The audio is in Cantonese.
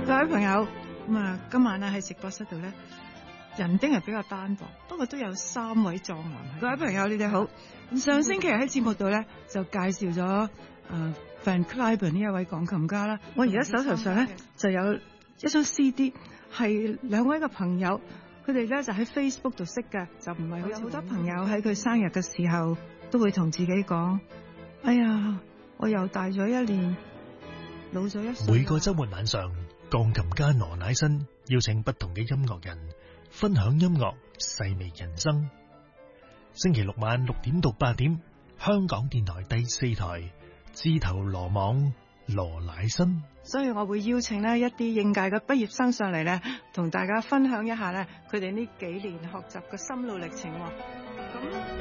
各位朋友，今晚咧喺直播室度咧，人丁係比較單薄，不過都有3位壯男。各位朋友，你哋好。上星期喺節目度咧就介紹咗Van Cliburn 呢一位鋼琴家啦。我而家手頭上咧就有一張 CD， 係2位嘅朋友，佢哋咧就喺 Facebook 度識嘅，就唔係有好多朋友喺佢生日嘅時候都會同自己講：哎呀，我又大咗1年，老咗1歲。 每個週末晚上，鋼琴家羅乃新邀請不同嘅音樂人分享音樂，細味人生。星期六晚6點到8點，香港電台第4台，自投羅網羅乃新。 所以我會邀請呢一啲應屆嘅畢業生上嚟咧，同大家分享一下咧佢哋呢幾年學習嘅心路歷程。咁